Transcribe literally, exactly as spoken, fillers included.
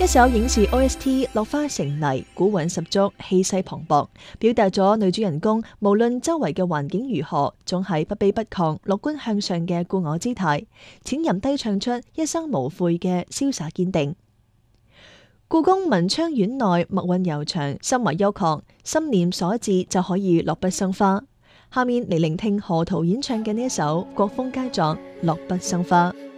一首影視 O S T《落花成泥》，古韻十足，氣勢磅礴，表達咗女主人公無論周圍嘅環境如何，總係不卑不亢、樂觀向上嘅固我姿態，淺吟低唱出一生無悔嘅瀟灑堅定。故宮文昌院內墨韻悠長，心懷幽曠，心念所至就可以落筆生花。下面嚟聆聽何圖演唱嘅呢一首國風佳作《落筆生花》。